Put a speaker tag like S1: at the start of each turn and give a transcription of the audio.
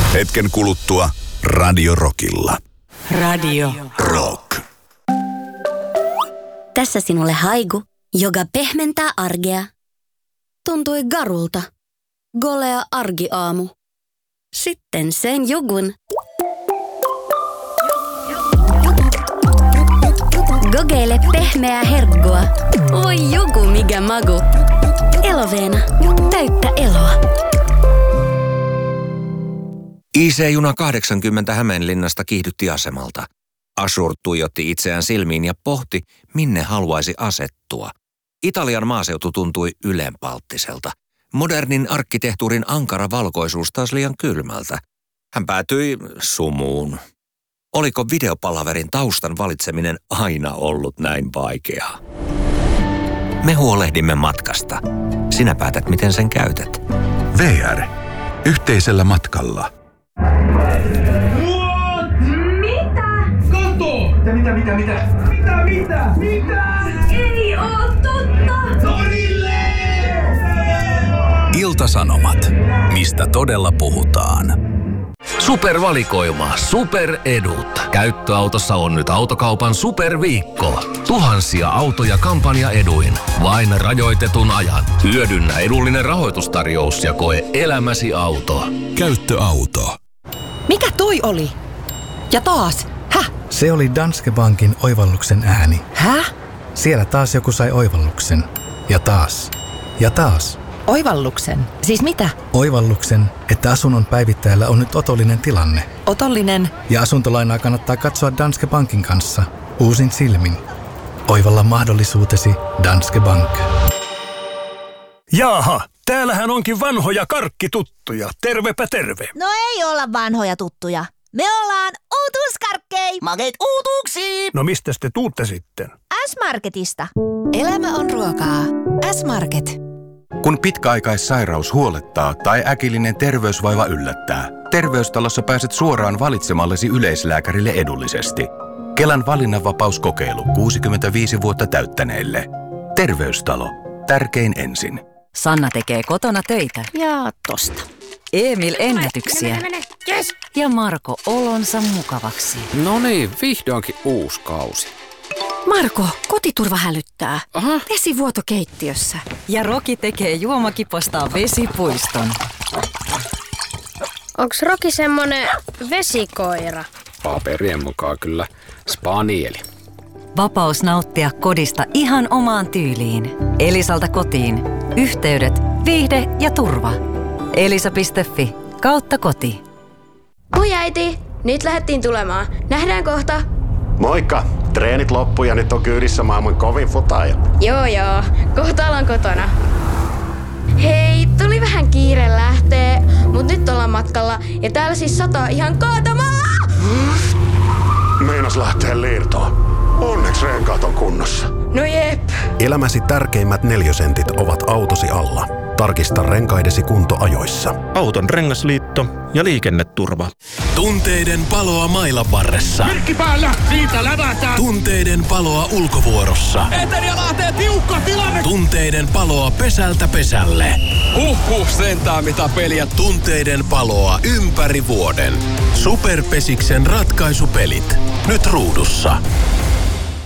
S1: Hetken kuluttua Radio Rockilla.
S2: Radio
S1: Rock.
S3: Tässä sinulle haiku, joka pehmentää arkea. Tuntui garulta. Golea argiaamu. Sitten sen jugun. Gogeile pehmeää herkkua. Oi jugu mikä magu. Eloveena. Täyttä eloa.
S4: IC-juna 80 Hämeenlinnasta kiihdytti asemalta. Ashur tuijotti itseään silmiin ja pohti, minne haluaisi asettua. Italian maaseutu tuntui ylenpalttiselta. Modernin arkkitehtuurin ankara valkoisuus taas liian kylmältä. Hän päätyi sumuun. Oliko videopalaverin taustan valitseminen aina ollut näin vaikeaa? Me huolehdimme matkasta. Sinä päätät, miten sen käytät.
S1: VR. Yhteisellä matkalla.
S5: Mitä? Ei oo totta! Torille!
S1: Ilta-Sanomat. Mistä todella puhutaan?
S6: Supervalikoima, superedut. Käyttöautossa on nyt Autokaupan superviikko. Tuhansia autoja kampanjaeduin. Vain rajoitetun ajan. Hyödynnä edullinen rahoitustarjous ja koe elämäsi auto.
S1: Käyttöauto.
S2: Mikä toi oli? Ja taas? Häh?
S7: Se oli Danske Bankin oivalluksen ääni.
S2: Häh?
S7: Siellä taas joku sai oivalluksen. Ja taas. Ja taas.
S2: Oivalluksen? Siis mitä?
S7: Oivalluksen, että asunnon päivittäjällä on nyt otollinen tilanne.
S2: Otollinen?
S7: Ja asuntolainaa kannattaa katsoa Danske Bankin kanssa. Uusin silmin. Oivalla mahdollisuutesi Danske Bank.
S8: Jaaha, täällähän onkin vanhoja karkkituttuja. Tervepä terve.
S9: No ei olla vanhoja tuttuja. Me ollaan uutuuskarkkei. Makeet uutuuksiin.
S8: No mistä te tuutte sitten?
S9: S-Marketista.
S2: Elämä on ruokaa. S-Market.
S10: Kun pitkäaikaissairaus huolettaa tai äkillinen terveysvaiva yllättää, Terveystalossa pääset suoraan valitsemallesi yleislääkärille edullisesti. Kelan valinnanvapauskokeilu 65 vuotta täyttäneille. Terveystalo. Tärkein ensin.
S11: Sanna tekee kotona töitä.
S9: Ja tosta.
S11: Emil ennätyksiä.
S9: Yes.
S11: Ja Marko olonsa mukavaksi.
S12: No niin, vihdoinkin uusi kausi.
S3: Marko, kotiturva hälyttää.
S12: Aha.
S3: Vesivuoto keittiössä.
S11: Ja Roki tekee juomakipostaan vesipuiston.
S13: Onks Roki semmonen vesikoira?
S12: Paperien mukaan kyllä spanieli.
S11: Vapaus nauttia kodista ihan omaan tyyliin. Elisalta kotiin. Yhteydet, viihde ja turva. Elisa.fi/koti.
S13: Moi äiti, nyt lähdettiin tulemaan. Nähdään kohta.
S14: Moikka! Treenit loppu ja nyt on kyydissä maailman kovin futaaja.
S13: Joo, kohta ollaan kotona. Hei, tuli vähän kiire lähtee, mut nyt ollaan matkalla ja täällä siis sataa ihan kaatamalla!
S14: Meinas lähtee liirtoon. Onneksi renkaat on kunnossa.
S13: No jep.
S14: Elämäsi tärkeimmät 4 sentit ovat autosi alla. Tarkista renkaidesi kunto ajoissa.
S15: Auton rengasliitto ja liikenneturva.
S16: Tunteiden paloa mailan varressa.
S5: Merkki päällä, siitä lävätään.
S16: Tunteiden paloa ulkovuorossa.
S5: Eteri lähtee tiukka tilanne.
S16: Tunteiden paloa pesältä pesälle.
S5: Sentään mitä peliä.
S16: Tunteiden paloa ympäri vuoden. Superpesiksen ratkaisupelit. Nyt ruudussa.